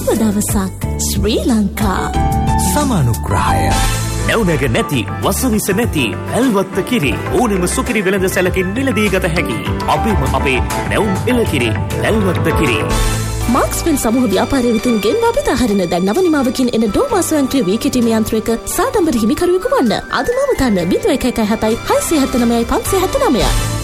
සුබ දවසක් ශ්‍රී ලංකා. සමානුග්‍රහය නැවුනග නැති වසවිස නැති පැල්වත්ත කිරි ඕනෙම සුකිරි වෙළඳ සැලකින් මිලදී ගත හැකි අපේම අපේ නැවුම් එළකිරි පැල්වත්ත කිරි. මාක්ස්වෙල් සමූහ ව්‍යාපාරය විසින් ගෙන්වා බෙදා හරින දැන් නව නිමාවකින් එන ඩෝමා ස්වයංක්‍රීය වී කිටීම යන්ත්‍රයක සාඩම්බර හිමිකරුවෙකු වන්න. අද මම තන්න 0117 679 579.